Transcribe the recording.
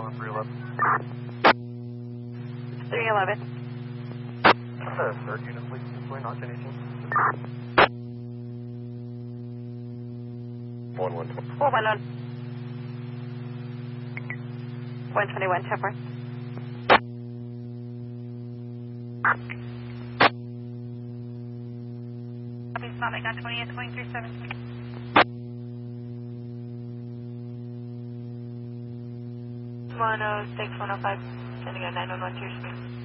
on 311. 311. Third unit, please, going on 1018. 112. 411. 121, Chopper. Copy, Sonic on 28, going 317. 106, 105, sending a 911 to your screen.